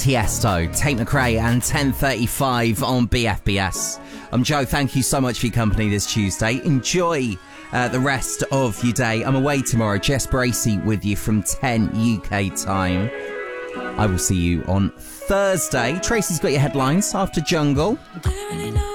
Tiesto, Tate McRae and 10:35 on BFBS. I'm Joe, thank you so much for your company this Tuesday. Enjoy the rest of your day. I'm away tomorrow. Jess Bracey with you from 10 UK time. I will see you on Thursday. Tracy's got your headlines after Jungle.